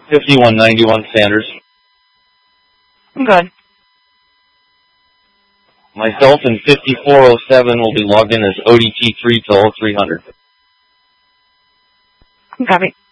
5191 Sanders. I'm good. Myself and 5407 will be logged in as ODT3 till 0300. Copy.